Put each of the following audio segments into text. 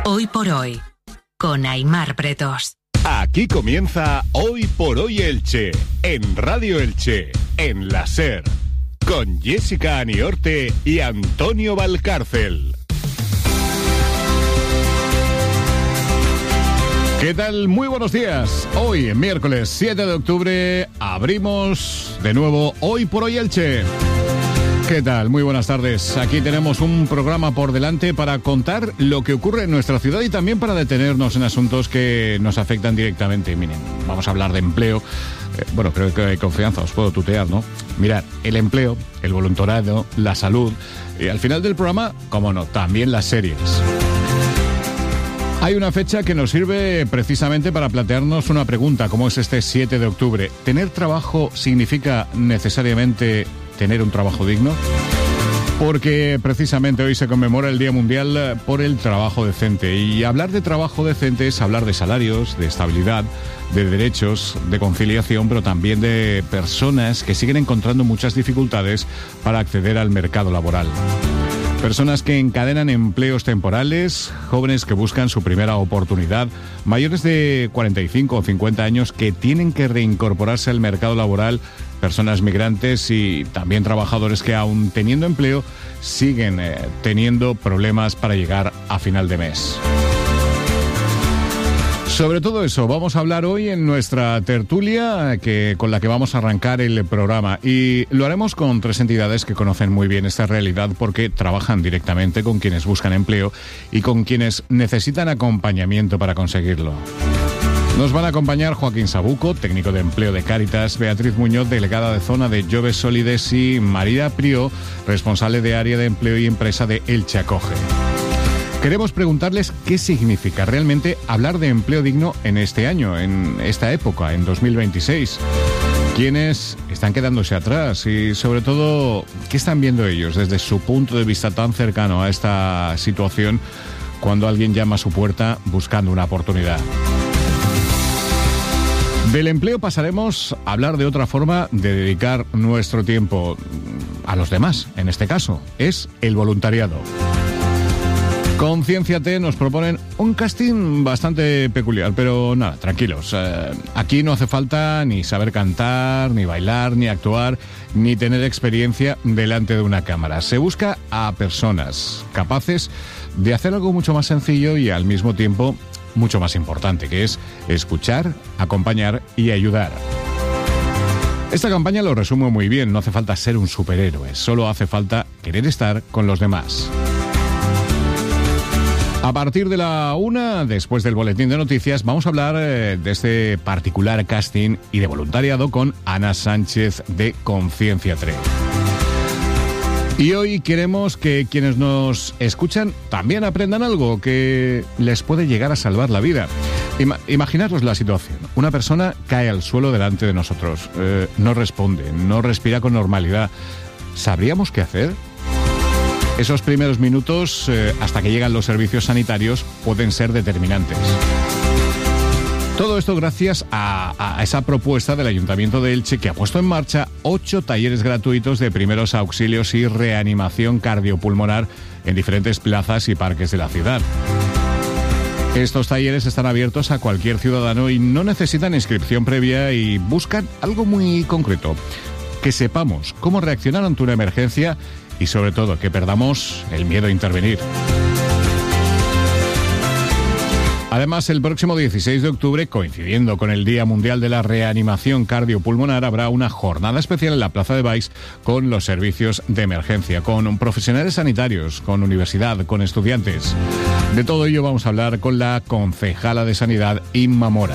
Hoy por hoy, con Aimar Pretos. Aquí comienza Hoy por Hoy Elche, en Radio Elche, en la SER, con Jessica Aniorte y Antonio Valcárcel. ¿Qué tal? Muy buenos días. Hoy, miércoles 7 de octubre, abrimos de nuevo Hoy por Hoy Elche. ¿Qué tal? Muy buenas tardes. Aquí tenemos un programa por delante para contar lo que ocurre en nuestra ciudad y también para detenernos en asuntos que nos afectan directamente. Miren, vamos a hablar de empleo. Bueno, creo que hay confianza, os puedo tutear, ¿no? Mirad, el empleo, el voluntariado, la salud y al final del programa, cómo no, también las series. Hay una fecha que nos sirve precisamente para plantearnos una pregunta, como es este 7 de octubre. ¿Tener trabajo significa necesariamente tener un trabajo digno? Porque precisamente hoy se conmemora el Día Mundial por el Trabajo Decente. Y hablar de trabajo decente es hablar de salarios, de estabilidad, de derechos, de conciliación, pero también de personas que siguen encontrando muchas dificultades para acceder al mercado laboral. Personas que encadenan empleos temporales, jóvenes que buscan su primera oportunidad, mayores de 45 o 50 años que tienen que reincorporarse al mercado laboral, personas migrantes y también trabajadores que aún teniendo empleo siguen teniendo problemas para llegar a final de mes. Sobre todo eso vamos a hablar hoy en nuestra tertulia con la que vamos a arrancar el programa, y lo haremos con tres entidades que conocen muy bien esta realidad porque trabajan directamente con quienes buscan empleo y con quienes necesitan acompañamiento para conseguirlo. Nos van a acompañar Joaquín Sabuco, técnico de empleo de Cáritas, Beatriz Muñoz, delegada de zona de Joves Solides, y María Prió, responsable de área de empleo y empresa de Elche Acoge. Queremos preguntarles qué significa realmente hablar de empleo digno en este año, en esta época, en 2026. ¿Quiénes están quedándose atrás? Y sobre todo, ¿qué están viendo ellos desde su punto de vista tan cercano a esta situación cuando alguien llama a su puerta buscando una oportunidad? Del empleo pasaremos a hablar de otra forma de dedicar nuestro tiempo a los demás. En este caso, es el voluntariado. Concienciate nos proponen un casting bastante peculiar, pero nada, tranquilos. Aquí no hace falta ni saber cantar, ni bailar, ni actuar, ni tener experiencia delante de una cámara. Se busca a personas capaces de hacer algo mucho más sencillo y al mismo tiempo mucho más importante, que es escuchar, acompañar y ayudar. Esta campaña lo resumo muy bien, no hace falta ser un superhéroe, solo hace falta querer estar con los demás. A partir de la 1, después del boletín de noticias, vamos a hablar de este particular casting y de voluntariado con Ana Sánchez de Concienciate. Y hoy queremos que quienes nos escuchan también aprendan algo que les puede llegar a salvar la vida. Imaginaros la situación. Una persona cae al suelo delante de nosotros, no responde, no respira con normalidad. ¿Sabríamos qué hacer? Esos primeros minutos, hasta que llegan los servicios sanitarios, pueden ser determinantes. Todo esto gracias a esa propuesta del Ayuntamiento de Elche, que ha puesto en marcha 8 talleres gratuitos de primeros auxilios y reanimación cardiopulmonar en diferentes plazas y parques de la ciudad. Estos talleres están abiertos a cualquier ciudadano y no necesitan inscripción previa y buscan algo muy concreto: que sepamos cómo reaccionar ante una emergencia y sobre todo que perdamos el miedo a intervenir. Además, el próximo 16 de octubre, coincidiendo con el Día Mundial de la Reanimación Cardiopulmonar, habrá una jornada especial en la Plaza de Baix con los servicios de emergencia, con profesionales sanitarios, con universidad, con estudiantes. De todo ello vamos a hablar con la concejala de Sanidad, Inma Mora.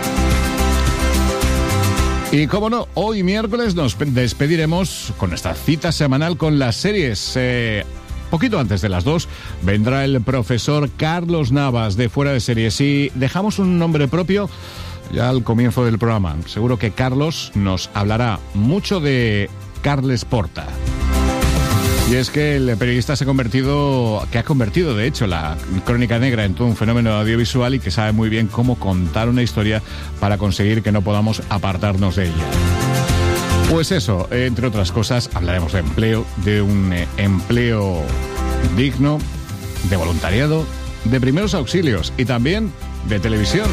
Y cómo no, hoy miércoles nos despediremos con nuestra cita semanal con las series. Poquito antes de las 2 vendrá el profesor Carlos Navas de Fuera de Series y dejamos un nombre propio ya al comienzo del programa. Seguro que Carlos nos hablará mucho de Carles Porta. Y es que el periodista ha convertido de hecho la crónica negra en todo un fenómeno audiovisual y que sabe muy bien cómo contar una historia para conseguir que no podamos apartarnos de ella. Pues eso, entre otras cosas, hablaremos de un empleo digno, de voluntariado de primeros auxilios y también de televisión.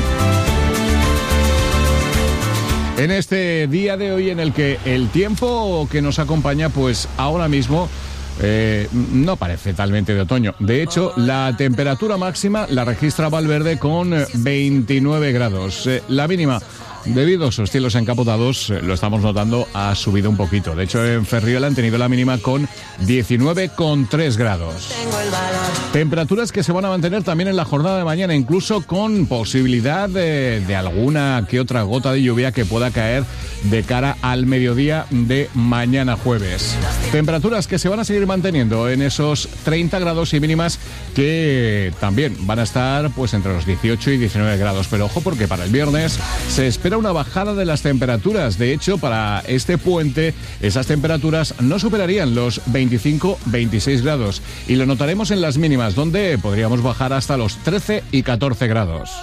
En este día de hoy en el que el tiempo que nos acompaña, pues ahora mismo no parece talmente de otoño. De hecho, la temperatura máxima la registra Valverde con 29 grados. La mínima, debido a esos cielos encapotados, lo estamos notando, ha subido un poquito. De hecho, en Ferriola han tenido la mínima con 19,3 grados. Temperaturas que se van a mantener también en la jornada de mañana, incluso con posibilidad de alguna que otra gota de lluvia que pueda caer de cara al mediodía de mañana jueves. Temperaturas que se van a seguir manteniendo en esos 30 grados y mínimas que también van a estar pues entre los 18 y 19 grados. Pero ojo, porque para el viernes se espera una bajada de las temperaturas. De hecho, para este puente esas temperaturas no superarían los 25-26 grados y lo notaremos en las mínimas, donde podríamos bajar hasta los 13 y 14 grados.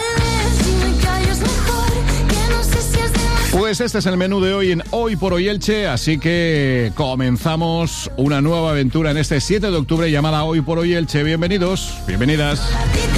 Pues este es el menú de hoy en Hoy por Hoy Elche, así que comenzamos una nueva aventura en este 7 de octubre llamada Hoy por Hoy Elche. Bienvenidos, bienvenidas.